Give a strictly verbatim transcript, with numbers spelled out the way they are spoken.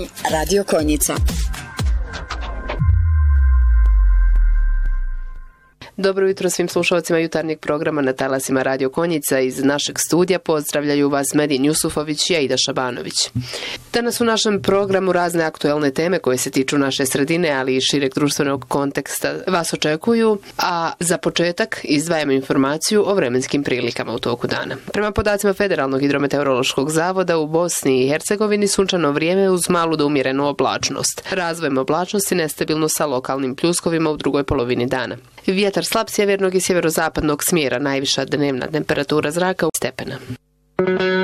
Radio Konjica. Dobro jutro svim slušalcima jutarnjeg programa na talasima Radio Konjica. Iz našeg studija pozdravljaju vas Medin Jusufović i Aida Šabanović. Danas u našem programu razne aktuelne teme koje se tiču naše sredine, ali i šireg društvenog konteksta vas očekuju, a za početak izdvajamo informaciju o vremenskim prilikama u toku dana. Prema podacima Federalnog hidrometeorološkog zavoda u Bosni i Hercegovini sunčano vrijeme uz malu do umjerenu oblačnost. Razvojem oblačnosti nestabilno sa lokalnim pljuskovima u drugoj polovini dana. Vjetar slab sjevernog i sjeverozapadnog smjera, najviša dnevna temperatura zraka u stepena.